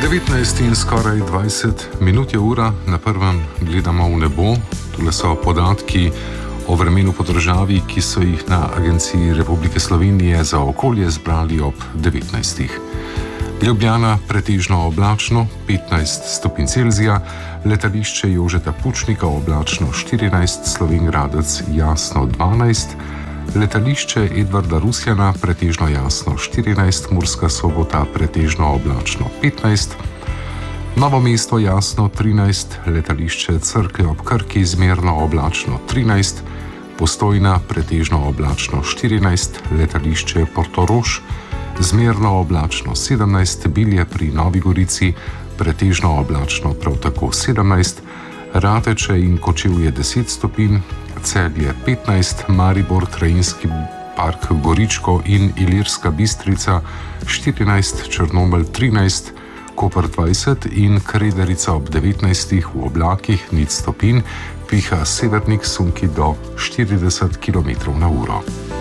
19 in skoraj 20 minut je ura, na prvem gledamo v nebo. Tule so podatki o vremenu po državi, ki so jih na Agenciji Republike Slovenije za okolje zbrali ob 19. Ljubljana pretežno oblačno 15 stopinj Celzija, letališče Jožeta Pučnika oblačno 14, Slovenj Gradec jasno 12, letališče Edvarda Rusjana pretežno jasno 14, Murska Sobota pretežno oblačno 15, Novo mesto jasno 13, letališče Cerklje ob Krki zmerno oblačno 13, Postojna pretežno oblačno 14, letališče Portorož zmerno oblačno 17, Bilje pri Novi Gorici pretežno oblačno prav tako 17, Rateče in Kočevje 10 stopinj, Celje 15, Maribor, Krajinski park Goričko in Ilirska Bistrica 14, Črnomelj 13, Koper 20 in Krederica ob 19 v oblakih 0 stopinj, piha severnik sunki do 40 km/h.